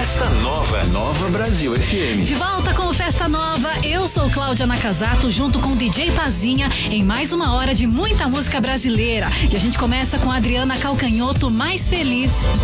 Festa Nova. Nova Brasil FM. De volta com o Festa Nova, eu sou Cláudia Nakazato, junto com o DJ Pazinha, em mais uma hora de muita música brasileira. E a gente começa com a Adriana Calcanhoto, Mais Feliz.